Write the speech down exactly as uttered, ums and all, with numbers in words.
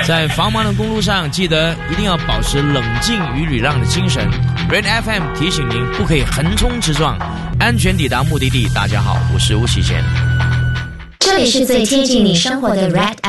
在繁忙的公路上，记得一定要保持冷静与礼让的精神。Red F M 提醒您，不可以横冲直撞，安全抵达目的地。大家好，我是吴启贤。 这里是最贴近你生活的 Red